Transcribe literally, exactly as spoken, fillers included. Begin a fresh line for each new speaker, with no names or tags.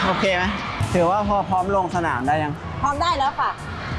โอเคไหมถือว่าพอพร้อมลงสนามได้ยัง
พร้อมได้แล้วค่ะ